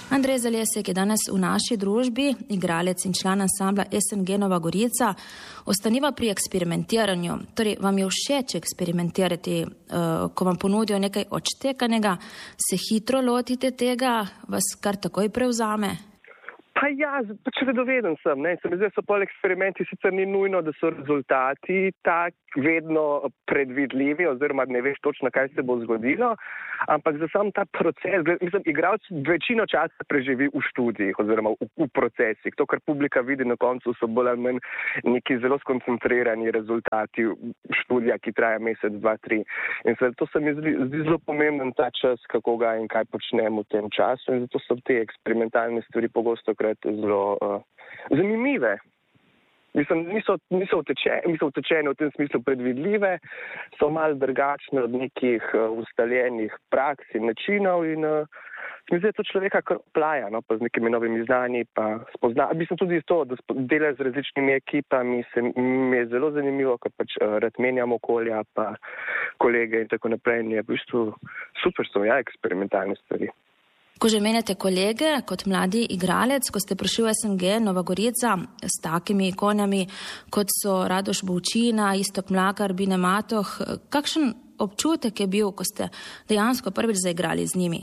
Andrej Zalesek je danes v naši družbi, igralec in član ansambla SNG Nova Gorica. Ostaniva pri eksperimentiranju. Torej, vam je všeč eksperimentirati, ko vam ponudijo nekaj odštekanega, se hitro lotite tega, vas kar takoj prevzame? Pa ja, redoveden sem. Se mi zdi, da so pol eksperimenti, sicer ni nujno, da so rezultati tak vedno predvidljivi, oziroma ne veš točno, kaj se bo zgodilo, ampak za sam ta proces, mislim, igralec večino časa preživi v študijih oziroma v procesih. To, kar publika vidi na koncu, so bolj ali manj neki zelo skoncentrirani rezultati študija, ki traja mesec, 2, 3. In to se mi zdi zelo pomemben ta čas, kako ga in kaj počnemo v tem času, in zato so te eksperimentalne stvari pogostokrat zelo zanimive. Mislim, niso utečene v tem smislu predvidljive, so malo drugačne od nekih ustaljenih praks in načinov in mislim, da to človeka kar plaja, pa z nekimi novimi znanji pa spozna. Mislim tudi to, da dela z različnimi ekipami, mi je zelo zanimivo, ker pač rad menjam okolja pa kolege in tako naprej, in je v bistvu super so eksperimentalne stvari. Ko že menjate kolege, kot mladi igralec, ko ste prišli v SNG Nova Gorica s takimi ikonami, kot so Radoš Bovčina, Iztok Mlakar, Bine Matoh, kakšen občutek je bil, ko ste dejansko prvič zaigrali z njimi?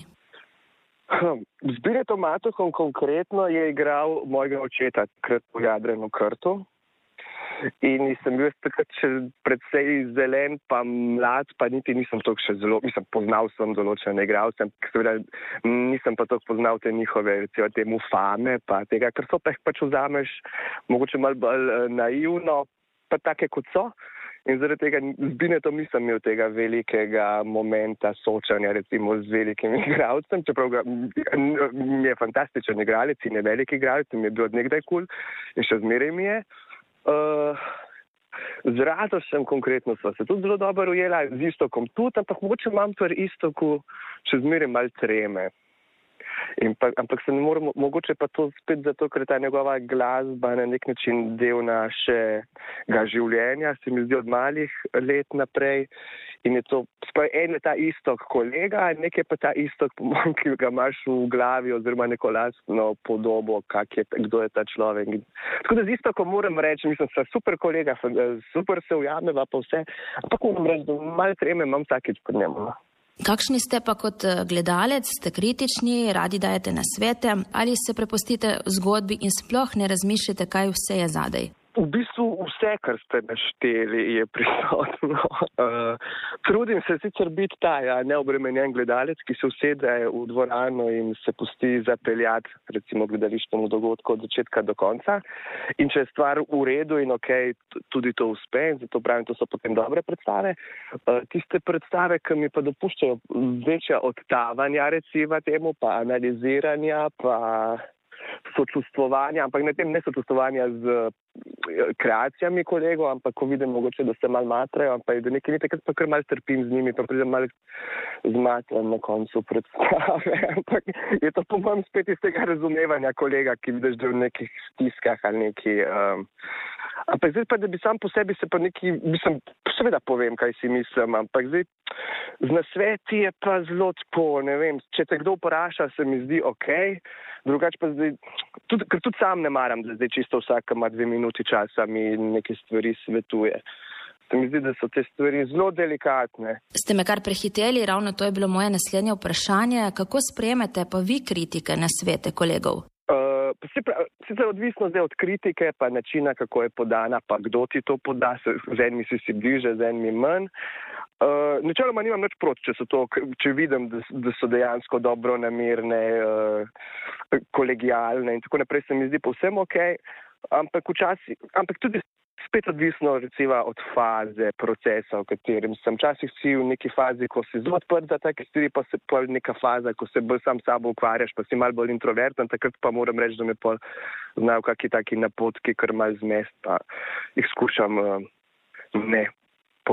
Z Binetom Matohom konkretno je igral mojega očeta takrat v Jadranu Krtu. In sem bil takrat še predvsej zelen, pa mlad, pa niti nisem toliko še zelo, poznal sem določene igralce, seveda nisem pa toliko poznal te njihove, recimo temu fame, pa tega, ker so pa jih pač vzameš mogoče malo bolj naivno, pa take kot so. In zaradi tega z Binetom nisem imel tega velikega momenta soočanja recimo z velikim igralcem, čeprav mi je fantastičen igralec in je velik igralec in mi je bil od nekdaj kul in še zmeraj mi je. Z Radošem konkretno sva se tudi zelo dobro ujela, z Istokom tudi, ampak mogoče imam pri Istoku še zmeraj malo treme. Ampak se ne moremo, mogoče pa to spet zato, ker je ta njegova glasba na nek način del našega življenja, se mi zdi od malih let naprej. In je to, en je ta Istok kolega, nekaj pa ta Istok, ki ga imaš v glavi, oziroma neko lastno podobo, kdo je ta človek. Tako da z Istokom moram reči, mislim, da super kolega, super se ujameva pa vse, ampak moram reči, da malo treme imam vsakič pod njemu. Kakšni ste pa kot gledalec, ste kritični, radi dajete nasvete, ali se prepustite zgodbi in sploh ne razmišljate, kaj vse je zadaj? V bistvu vse, kar ste našteli, je prisotno. Trudim se sicer biti ta neobremenjen gledalec, ki se usede v dvorano in se pusti zapeljati, recimo gledališčnemu dogodku od začetka do konca. In če je stvar v redu in tudi to uspe, in zato pravim, to so potem dobre predstave. Tiste predstave, ki mi pa dopuščajo večja odtavanja, recimo temu, pa analiziranja, pa sočustvovanja, ampak na tem ne sočustvovanja z kreacijami kolegov, ampak ko vidim mogoče, da se malo matrajo, ampak da nekaj ni takrat pa kar malo trpim z njimi, pa pridem malo zmatran na koncu predstave, ampak je to po mojem spet iz tega razumevanja kolega, ki vidiš, da v nekih stiskah ali neki... Ampak zdaj pa, da bi sam po sebi se pa neki, seveda povem, kaj si mislim, ampak zdaj z nasveti je pa zelo tako, ne vem, če te kdo vpraša, se mi zdi okej, drugače pa zdaj, ker tudi sam ne maram, da zdaj čisto vsaka ima 2 minuti časa mi neke stvari svetuje. Se mi zdi, da so te stvari zelo delikatne. Ste me kar prehiteli, ravno to je bilo moje naslednje vprašanje, kako sprejmete pa vi kritike na svete kolegov? Sicer odvisno zdaj od kritike, pa načina, kako je podana, pa kdo ti to poda, z enimi si bliže, z enimi manj. Načeloma nimam nič proti, če vidim, da so dejansko dobronamerne, kolegijalne in tako naprej, se mi zdi povsem okej, ampak tudi spet odvisno recimo od faze, procesa, v katerem sem. Včasih si v neki fazi, ko si zelo odprt za take stvari, pa se pol neka faza, ko se bolj sam sabo ukvarjaš, pa si malo bolj introverten, takrat pa moram reči, da me pol znajo kakšni taki napotki, kar malo zmest, pa jih skušam ne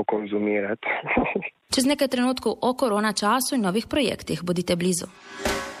pokonzumirati. Čez nekaj trenutkov o korona času in novih projektih bodite blizu.